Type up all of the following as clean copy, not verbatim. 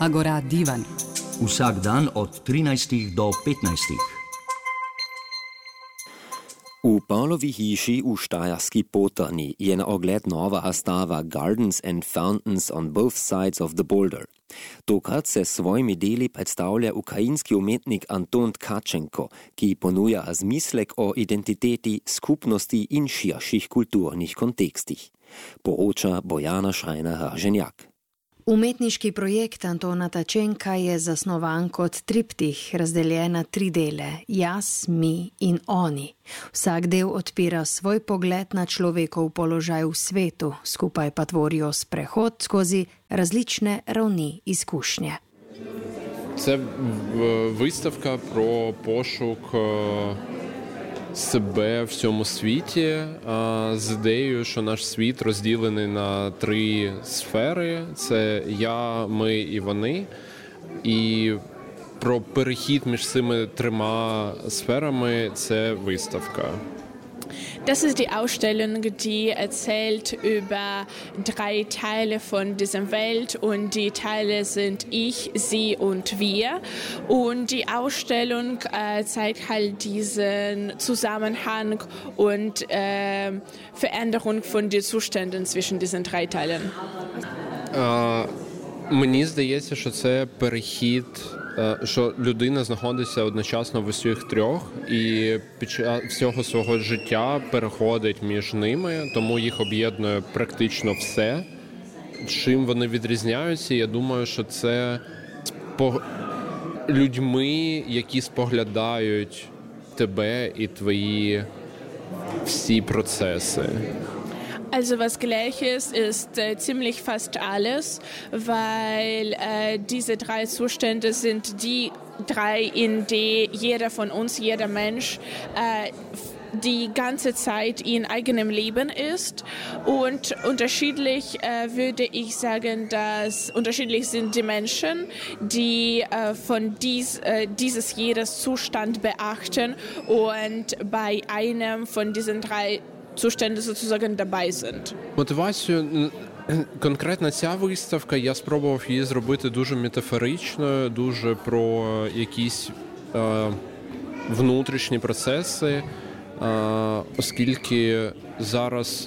Agora Divan. Vsak dan od 13 do 15. U Pavlovi hiši u Štajerski Potrni je na ogled nova astava Gardens and Fountains on both sides of the Boulder. Tokrat se s svojimi deli predstavlja ukrajinski umetnik Anton Tkachenko, ki ponuja razmislek o identiteti, skupnosti in širših kulturnih kontekstih. Poroča Bojana Šajner-Hrženjak. Umetniški projekt Antona Tkachenka je zasnovan kot triptih, razdeljen na 3 dele: jaz, mi in oni. Vsak del odpira svoj pogled na človekov položaj v svetu, skupaj pa tvorijo sprehod skozi različne ravni izkušnje. Це виставка про пошук себе в цьому світі з ідеєю, що наш світ розділений на 3 сфери. Це я, ми і вони. І про перехід між цими 3 сферами – це виставка. Das ist die Ausstellung, die erzählt über 3 Teile von dieser Welt und die Teile sind ich, sie und wir. Und die Ausstellung zeigt halt diesen Zusammenhang und Veränderung von den Zuständen zwischen diesen 3 Teilen. Мені здається, що це перехід, що людина знаходиться одночасно в усіх 3 і під час всього свого життя переходить між ними, тому їх об'єднує практично все. Чим вони відрізняються, я думаю, що це людьми, які споглядають тебе і твої всі процеси. Also was Gleiches ist ziemlich fast alles, weil diese 3 Zustände sind die 3, in denen jeder von uns, jeder Mensch die ganze Zeit in eigenem Leben ist. Und unterschiedlich würde ich sagen, dass unterschiedlich sind die Menschen, die von dieses jedes Zustand beachten und bei einem von diesen 3 Zustände sozusagen dabei sind. Мотивацію конкретно ця виставка, я спробував її зробити дуже метафоричною, дуже про якісь внутрішні процеси, оскільки зараз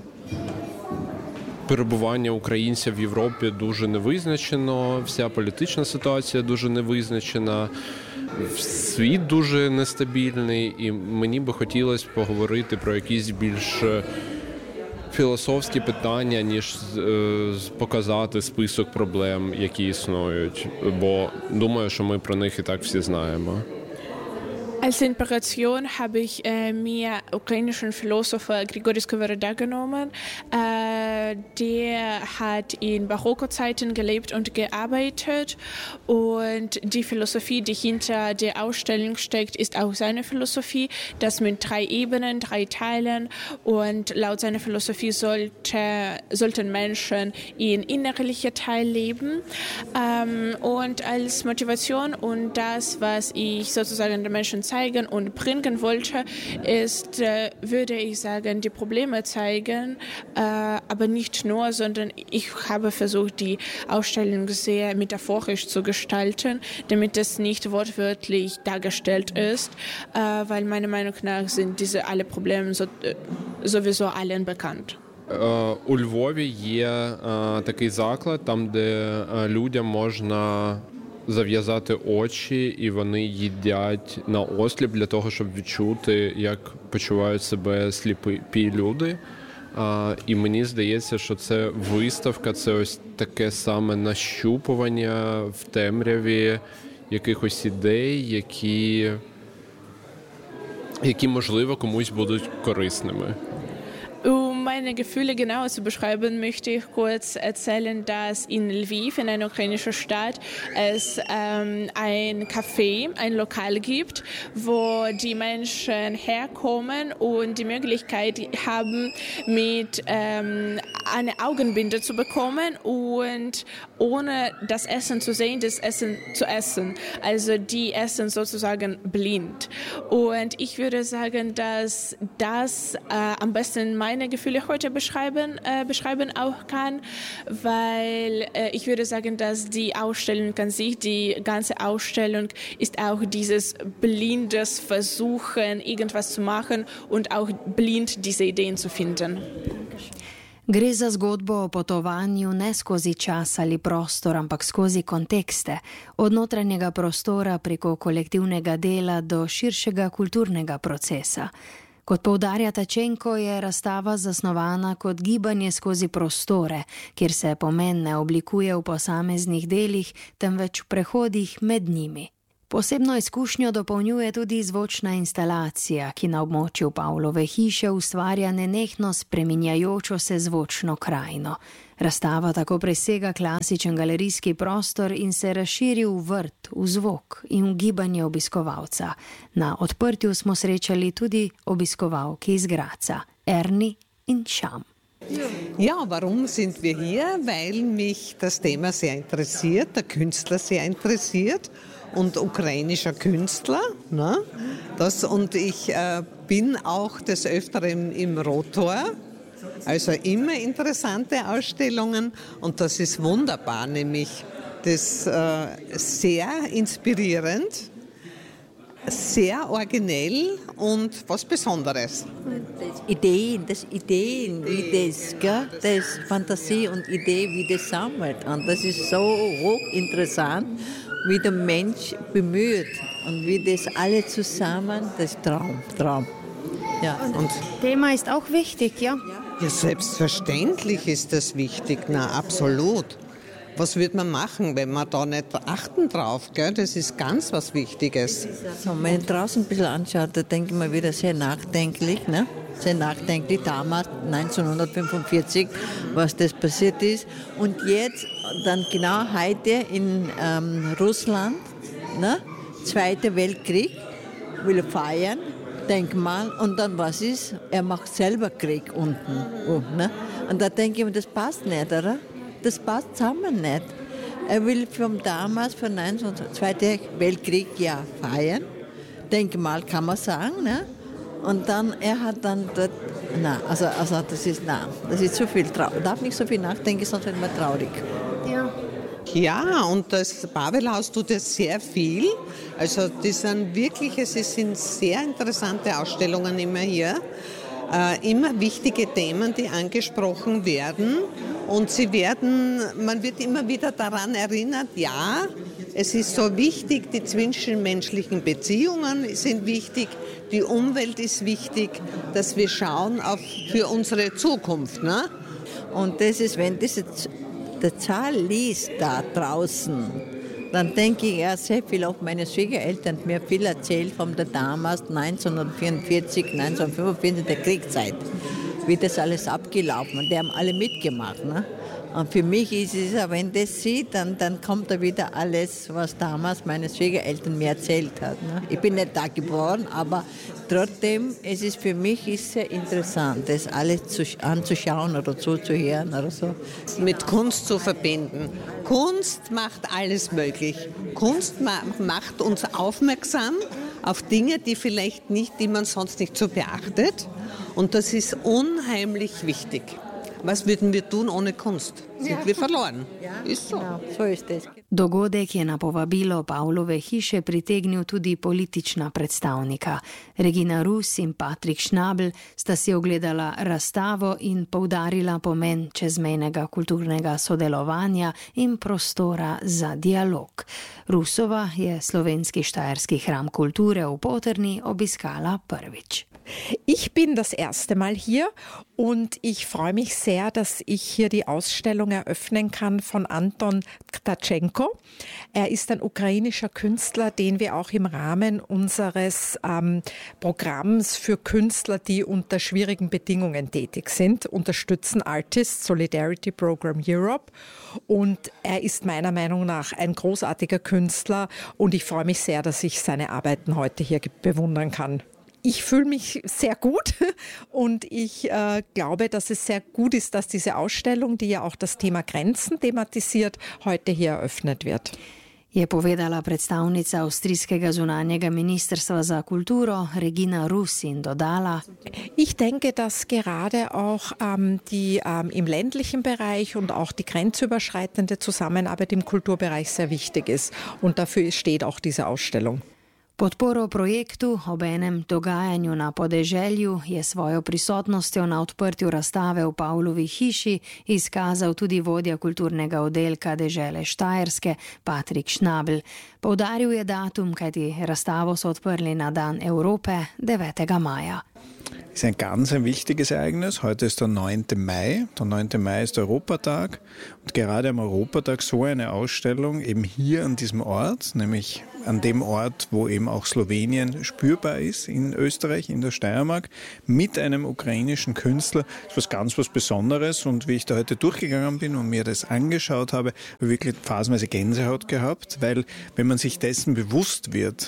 перебування українців в Європі дуже невизначено, вся політична ситуація дуже невизначена, світ дуже нестабільний, і мені би хотілося поговорити про якісь більш філософські питання, ніж показати список проблем, які існують, бо думаю, що ми про них і так всі знаємо. Als Inspiration habe ich mir ukrainischen Philosopher Grigori Skovoroda genommen. Der hat in Barockozeiten gelebt und gearbeitet und die Philosophie, die hinter der Ausstellung steckt, ist auch seine Philosophie, das mit 3 Ebenen, 3 Teilen und laut seiner Philosophie sollten Menschen in innerlicher Teil leben und als Motivation und das, was ich sozusagen den Menschen zeigen und bringen wollte, ist, würde ich sagen, die Probleme zeigen, aber nicht nur, sondern ich habe versucht, die Ausstellung sehr metaphorisch zu gestalten, damit es nicht wortwörtlich dargestellt ist, weil meiner Meinung nach sind diese alle Probleme sowieso allen bekannt. У Львові є такий заклад, там, де людям можна зав'язати очі, і вони їдять на осліп для того, щоб відчути, як почувають себе сліпі люди. І мені здається, що це виставка, це ось таке саме нащупування в темряві якихось ідей, які можливо, комусь будуть корисними. Meine Gefühle genauer zu beschreiben, möchte ich kurz erzählen, dass in Lviv, in einer ukrainischen Stadt, es ein Café, ein Lokal gibt, wo die Menschen herkommen und die Möglichkeit haben, mit eine Augenbinde zu bekommen und ohne das Essen zu sehen, das Essen zu essen. Also die essen sozusagen blind. Und ich würde sagen, dass das am besten meine Gefühle wir heute beschreiben auch kann, weil ich würde sagen, dass die Ausstellung an sich, die ganze Ausstellung ist auch dieses blindes Versuchen, irgendwas zu machen und auch blind diese Ideen zu finden. Gre za zgodbo o potovanju ne skozi čas ali prostor, ampak skozi kontekste, od notranjega prostora preko kolektivnega dela do širšega kulturnega procesa. Kot poudarja Tačenko, je razstava zasnovana kot gibanje skozi prostore, kjer se pomen ne oblikuje v posameznih delih, temveč v prehodih med njimi. Posebno izkušnjo dopolnjuje tudi zvočna instalacija, ki na območju Pavlove hiše ustvarja nenehno spreminjajočo se zvočno krajino. Razstava tako presega klasičen galerijski prostor in se razširi v vrt, v zvok in v gibanje obiskovalca. Na odprtju smo srečali tudi obiskovalki iz Graza, Erni in Sham. Ja, warum sind wir hier? Weil mich das Thema sehr interessiert, der Künstler sehr interessiert. Und ukrainischer Künstler. Ne? Und ich bin auch des Öfteren im Rotor, also immer interessante Ausstellungen und das ist wunderbar, nämlich das sehr inspirierend, sehr originell und was Besonderes. Das Ideen, wie das, gell? Das Fantasie und Idee, wie das sammelt. Und das ist so hochinteressant, wie der Mensch bemüht und wie das alle zusammen, das ist Traum. Ja. Und das Thema ist auch wichtig, ja? Ja, selbstverständlich ist das wichtig, na absolut. Was wird man machen, wenn wir da nicht achten drauf, gell? Das ist ganz was Wichtiges. Also, wenn ich draußen ein bisschen anschaue, da denke ich mir wieder sehr nachdenklich, ne? Sehr nachdenklich, damals 1945, was das passiert ist. Und jetzt, dann genau heute in Russland, ne? Zweiter Weltkrieg, will er feiern, Denkmal, und dann was ist? Er macht selber Krieg unten. Ne? Und da denke ich mir, das passt nicht, oder? Das passt zusammen nicht. Er will vom damals, von Zweiten Weltkrieg, ja, feiern. Denkmal kann man sagen, ne? Und dann, er hat dann dort, das ist zu viel, darf nicht so viel nachdenken, sonst wird man traurig. Ja, und das Babelhaus tut es sehr viel. Also es sind sehr interessante Ausstellungen immer hier. Immer wichtige Themen, die angesprochen werden. Und man wird immer wieder daran erinnert, ja, es ist so wichtig, die zwischenmenschlichen Beziehungen sind wichtig, die Umwelt ist wichtig, dass wir schauen für unsere Zukunft. Ne? Und das ist, wenn der Zahl liest da draußen, dann denke ich ja sehr viel, auch meine Schwiegereltern mir viel erzählt von der damals 1944, 1945, der Kriegszeit, wie das alles abgelaufen ist. Die haben alle mitgemacht. Ne? Und für mich ist es, wenn das sieht, dann kommt da wieder alles, was damals meine Schwiegereltern mir erzählt hat. Ne? Ich bin nicht da geboren, aber trotzdem, für mich ist sehr interessant, das alles anzuschauen oder zuzuhören oder so. Mit Kunst zu verbinden. Kunst macht alles möglich. Kunst macht uns aufmerksam auf Dinge, die man sonst nicht so beachtet. Und das ist unheimlich wichtig. Was würden wir tun ohne Kunst? Sind wir verloren. Ist so. Genau, so ist es. Dogodek je na povabilo Pavlove hiše pritegnil tudi politična predstavnika. Regina Rus in Patrik Schnabel sta si ogledala razstavo in poudarila pomen čezmejnega kulturnega sodelovanja in prostora za dialog. Rusova je slovenski štajerski hram kulture v Poterni obiskala prvič. Ich bin das erste Mal hier und ich freue mich sehr, dass ich hier die Ausstellung eröffnen kann von Anton Tačenko. Er ist ein ukrainischer Künstler, den wir auch im Rahmen unseres Programms für Künstler, die unter schwierigen Bedingungen tätig sind, unterstützen, Artists Solidarity Program Europe. Und er ist meiner Meinung nach ein großartiger Künstler und ich freue mich sehr, dass ich seine Arbeiten heute hier bewundern kann. Ich fühle mich sehr gut und ich glaube, dass es sehr gut ist, dass diese Ausstellung, die ja auch das Thema Grenzen thematisiert, heute hier eröffnet wird. je povedala predstavnica avstrijskega zunanjega ministrstva za kulturo Regina Rus in dodala: Ich denke, dass gerade auch die im ländlichen Bereich und auch die grenzüberschreitende Zusammenarbeit im Kulturbereich sehr wichtig ist. Und dafür steht auch diese Ausstellung. Podporo projektu obenem dogajanju na podeželju je svojo prisotnostjo na odprtju razstave v Pavlovi hiši izkazal tudi vodja kulturnega oddelka dežele Štajerske Patrik Schnabel. Poudaril je datum, kajti razstavo so odprli na Dan Evrope 9. maja. Das ist ein ganz wichtiges Ereignis. Heute ist der 9. Mai. Der 9. Mai ist Europatag. Und gerade am Europatag so eine Ausstellung eben hier an diesem Ort, nämlich an dem Ort, wo eben auch Slowenien spürbar ist, in Österreich, in der Steiermark, mit einem ukrainischen Künstler, ist was Besonderes. Und wie ich da heute durchgegangen bin und mir das angeschaut habe, habe ich wirklich phasenweise Gänsehaut gehabt, weil wenn man sich dessen bewusst wird,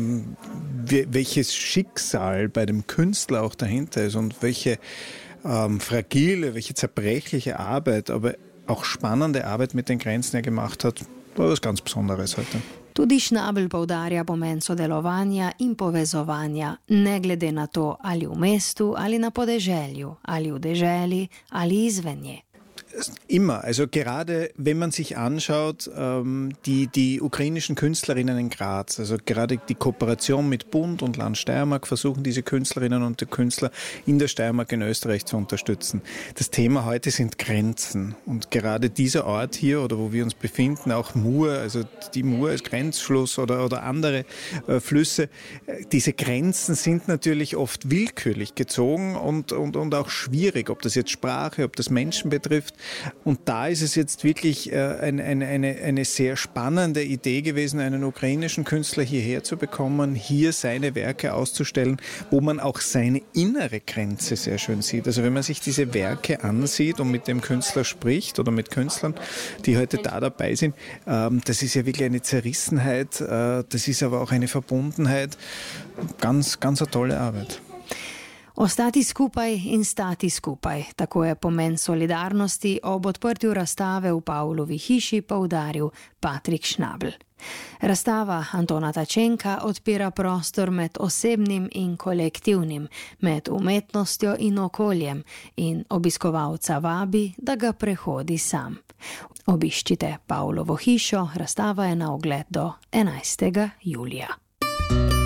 welches Schicksal bei dem Künstler auch dahinter ist und welche fragile, welche zerbrechliche Arbeit, aber auch spannende Arbeit mit den Grenzen er gemacht hat, war was ganz Besonderes heute. Tudi Schnabel poudarja pomen sodelovanja in povezovanja, ne glede na to, ali v mestu, ali na podeželju, ali v deželi, ali izven nje. Immer, also gerade wenn man sich anschaut, die ukrainischen Künstlerinnen in Graz, also gerade die Kooperation mit Bund und Land Steiermark versuchen diese Künstlerinnen und die Künstler in der Steiermark in Österreich zu unterstützen. Das Thema heute sind Grenzen und gerade dieser Ort hier oder wo wir uns befinden, auch Mur, also die Mur als Grenzfluss oder andere Flüsse, diese Grenzen sind natürlich oft willkürlich gezogen und auch schwierig, ob das jetzt Sprache, ob das Menschen betrifft. Und da ist es jetzt wirklich eine sehr spannende Idee gewesen, einen ukrainischen Künstler hierher zu bekommen, hier seine Werke auszustellen, wo man auch seine innere Grenze sehr schön sieht. Also wenn man sich diese Werke ansieht und mit dem Künstler spricht oder mit Künstlern, die heute da dabei sind, das ist ja wirklich eine Zerrissenheit, das ist aber auch eine Verbundenheit. Ganz, ganz eine tolle Arbeit. Ostati skupaj in stati skupaj, tako je pomen solidarnosti ob odprtju razstave v Pavlovi hiši poudaril Patrik Schnabel. Razstava Antona Tačenka odpira prostor med osebnim in kolektivnim, med umetnostjo in okoljem in obiskovalca vabi, da ga prehodi sam. Obiščite Pavlovo hišo, razstava je na ogled do 11. julija.